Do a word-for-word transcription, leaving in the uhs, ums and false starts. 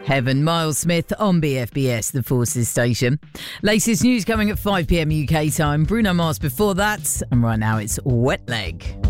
Heaven, Miles Smith on B F B S, the Forces station. Latest news coming at five p.m. U K time. Bruno Mars before that. And right now it's Wet Leg.